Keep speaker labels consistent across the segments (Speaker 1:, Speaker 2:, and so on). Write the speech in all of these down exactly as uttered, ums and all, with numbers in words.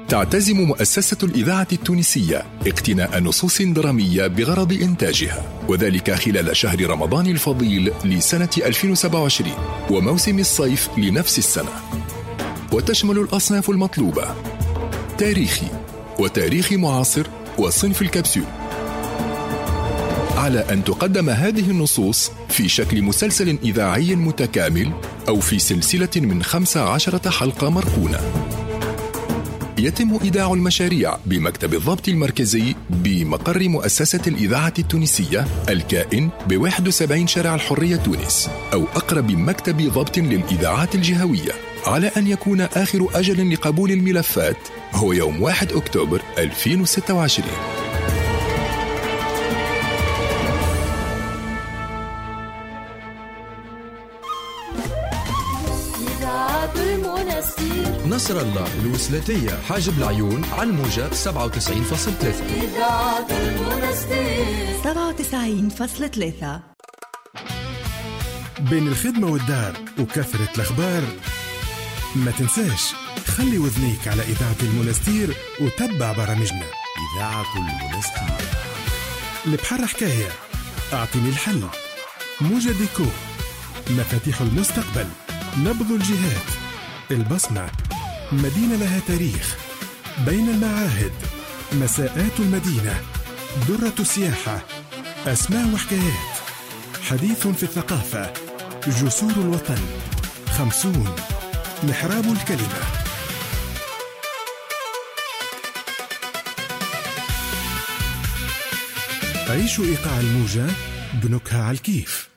Speaker 1: تعتزم مؤسسة الإذاعة التونسية اقتناء نصوص درامية بغرض إنتاجها، وذلك خلال شهر رمضان الفضيل لسنة ألفين وسبعة وعشرين وموسم الصيف لنفس السنة، وتشمل الأصناف المطلوبة: تاريخي وتاريخي معاصر وصنف الكبسول، على أن تقدم هذه النصوص في شكل مسلسل إذاعي متكامل أو في سلسلة من خمس عشرة حلقة مركونة. يتم إيداع المشاريع بمكتب الضبط المركزي بمقر مؤسسة الإذاعة التونسية الكائن بواحد وسبعين شارع الحرية تونس، أو أقرب مكتب ضبط للإذاعات الجهوية، على أن يكون آخر أجل لقبول الملفات هو يوم واحد أكتوبر ألفين وستة وعشرين.
Speaker 2: نصر الله الوسلاتية حاجب العيون على الموجة سبعة وتسعين فاصلة ثلاثة. إذاعة المنستير
Speaker 3: سبعة وتسعين فاصلة ثلاثة.
Speaker 4: بين الخدمة والدار وكثرة الأخبار، ما تنساش خلي وذنيك على إذاعة المنستير وتبع برامجنا.
Speaker 5: إذاعة المنستير.
Speaker 4: البحر حكاية، أعطيني الحل، موجة ديكو، مفاتيح المستقبل، نبض الجهات، البصمة، مدينة لها تاريخ، بين المعاهد، مساءات المدينة، درة السياحة، أسماء وحكايات، حديث في الثقافة، جسور الوطن، خمسون، محراب الكلمة. عيشوا إيقاع الموجة بنكهة على الكيف.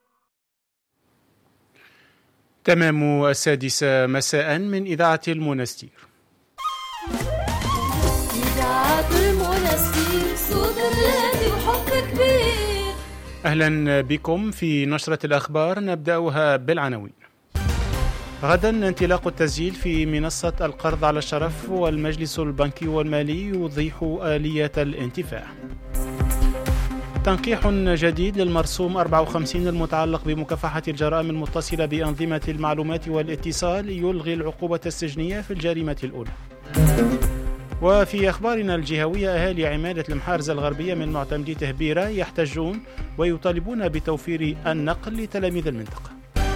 Speaker 6: تمام السادسة مساء من إذاعة المنستير.
Speaker 7: إذاعة المنستير صوت الراديو وحب كبير.
Speaker 6: أهلا بكم في نشرة الأخبار، نبدأها بالعناوين. غدا انطلاق التسجيل في منصة القرض على الشرف، والمجلس البنكي والمالي يوضح آلية الانتفاع. تنقيح جديد للمرسوم أربعة وخمسين المتعلق بمكافحة الجرائم المتصلة بأنظمة المعلومات والاتصال يلغي العقوبة السجنية في الجريمة الأولى. وفي أخبارنا الجهوية، أهالي عمادة المحارزة الغربية من معتمدي تهبيرة يحتجون ويطالبون بتوفير النقل لتلاميذ المنطقة.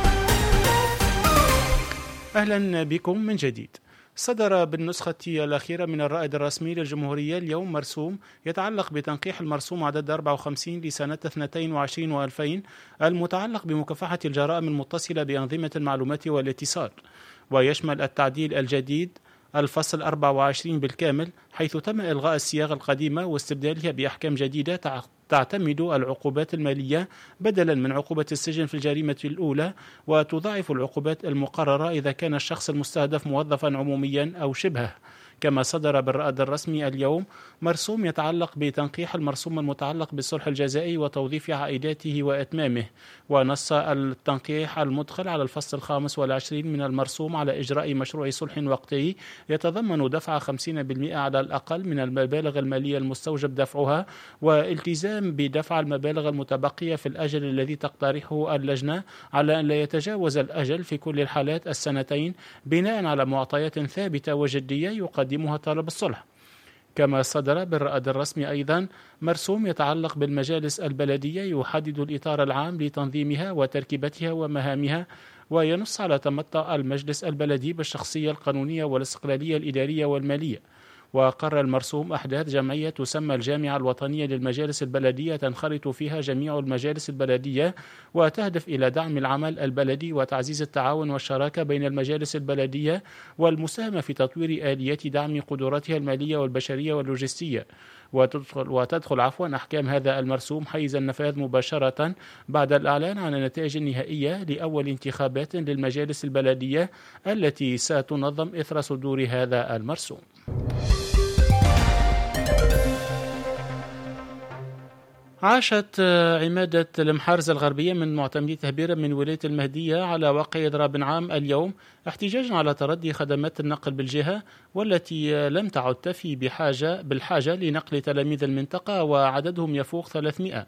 Speaker 6: أهلا بكم من جديد. صدر بالنسخة الأخيرة من الرائد الرسمي للجمهورية اليوم مرسوم يتعلق بتنقيح المرسوم عدد أربعة وخمسين لسنة اثنين وعشرين وألفين المتعلق بمكافحة الجرائم المتصلة بأنظمة المعلومات والاتصال، ويشمل التعديل الجديد الفصل أربعة وعشرين بالكامل، حيث تم إلغاء الصياغة القديمة واستبدالها بأحكام جديدة تعتمد العقوبات المالية بدلا من عقوبة السجن في الجريمة الأولى، وتضاعف العقوبات المقررة إذا كان الشخص المستهدف موظفا عموميا أو شبهه. كما صدر بالرائد الرسمي اليوم مرسوم يتعلق بتنقيح المرسوم المتعلق بالصلح الجزائي وتوظيف عائداته وإتمامه، ونص التنقيح المدخل على الفصل الخامس والعشرين من المرسوم على إجراء مشروع صلح وقتي يتضمن دفع خمسين بالمئة على الأقل من المبالغ المالية المستوجب دفعها، والتزام بدفع المبالغ المتبقية في الأجل الذي تقترحه اللجنة، على أن لا يتجاوز الأجل في كل الحالات السنتين بناء على معطيات ثابتة وجدية يقدمها طالب الصلح. كما صدر بالرائد الرسمي أيضا مرسوم يتعلق بالمجالس البلدية يحدد الإطار العام لتنظيمها وتركيبتها ومهامها، وينص على تمتع المجلس البلدي بالشخصية القانونية والاستقلالية الإدارية والمالية. وقرر المرسوم أحداث جمعية تسمى الجامعة الوطنية للمجالس البلدية تنخرط فيها جميع المجالس البلدية، وتهدف إلى دعم العمل البلدي وتعزيز التعاون والشراكة بين المجالس البلدية والمساهمة في تطوير آليات دعم قدراتها المالية والبشرية واللوجستية. وتدخل, وتدخل عفوا أحكام هذا المرسوم حيز النفاذ مباشرة بعد الإعلان عن النتائج النهائية لأول انتخابات للمجالس البلدية التي ستنظم إثر صدور هذا المرسوم. عاشت عمادة المحارزة الغربية من معتمدي تهبيرة من ولاية المهدية على واقع إضراب عام اليوم احتجاجا على تردي خدمات النقل بالجهة، والتي لم تعد تفي بحاجة بالحاجة لنقل تلاميذ المنطقة وعددهم يفوق ثلاثمائة،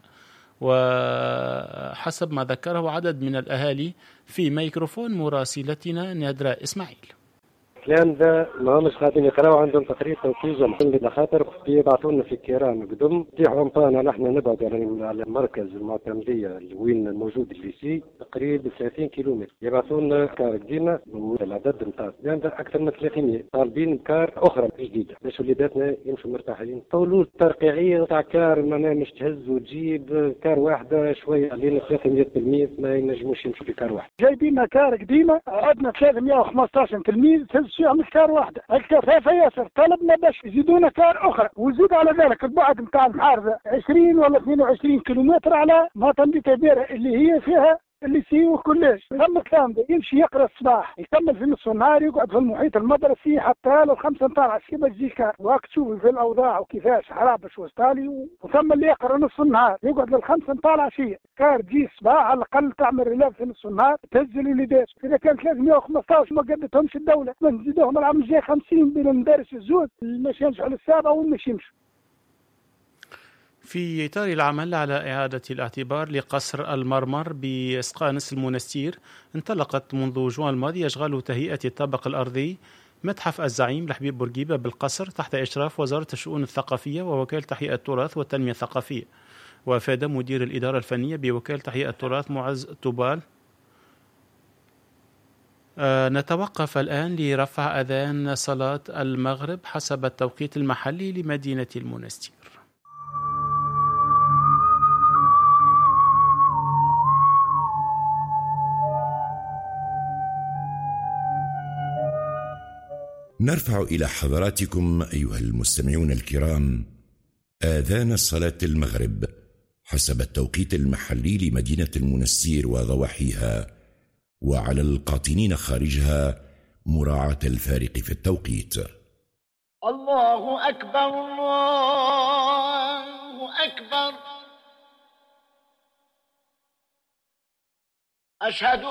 Speaker 6: وحسب ما ذكره عدد من الأهالي في ميكروفون مراسلتنا نادرة إسماعيل.
Speaker 8: الكلام ذا ما همش قاعدين يقراو، عندهم تقرير توكيل جمعين خاطر يبعثوا لنا في كيران قدم يتيحوا امطانا نحن نبعد على المركز المعتمديه وين موجود الليسي تقريبا ثلاثين كيلومتر، يبعثوا لنا كار قديمه من العدد نتاع الكلام ذا اكثر من ثلاثمية، طالبين كار اخرى جديده باش وليداتنا يمشوا مرتاحين. طولوا الترقيعيه تاع كار معناها مش تهز وتجيب كار واحده شويه علينا ثلاثمية تلميذ ما ينجموش يمشوا في كار واحد.
Speaker 9: جايبين كار قديمه عندنا ثلاثمية وخمسطاش تلميذ تهز فيها مش كار واحده، الكثافه ياسر. طلبنا باش يزيدونا كار اخرى ويزيد على ذلك البعد نتاع المحاربه عشرين ولا اثنين وعشرين كيلومتر على مطن كبيره اللي هي فيها اللي سيوه كلش. ثم الكلام ده يمشي يقرا الصباح يكمل في نصف النهار يقعد في المحيط المدرسي حتى لو خمسة نتاع العشيه باش يجي كار. وقت تشوفي في الاوضاع وكيفاش حرابش وستالي، وثم اللي يقرا نصف النهار يقعد للخمسة نتاع العشيه. كار تجي الصباح على الاقل تعمل ريلاف في نصف النهار تهز الوليدات. اذا كان ثلاثمية وخمسطاش ما قدتهمش الدوله ما نزيدوهم العام الجاي خمسين بين المدارس الزوج اللي مش ينجحوا للسابعه والمش يمشوا.
Speaker 6: في إطار العمل على إعادة الاعتبار لقصر المرمر بإسقانس المنستير، انطلقت منذ جوان الماضي أشغال تهيئة الطابق الأرضي متحف الزعيم لحبيب بورقيبة بالقصر تحت إشراف وزارة الشؤون الثقافية ووكالة تحقيق التراث والتنمية الثقافية. وأفاد مدير الإدارة الفنية بوكالة تحقيق التراث معز طوبال: آه نتوقف الآن لرفع أذان صلاة المغرب حسب التوقيت المحلي لمدينة المنستير.
Speaker 5: نرفع إلى حضراتكم أيها المستمعون الكرام آذان صلاة المغرب حسب التوقيت المحلي لمدينة المنستير وضواحيها، وعلى القاطنين خارجها مراعاة الفارق في التوقيت.
Speaker 10: الله أكبر الله أكبر. أشهد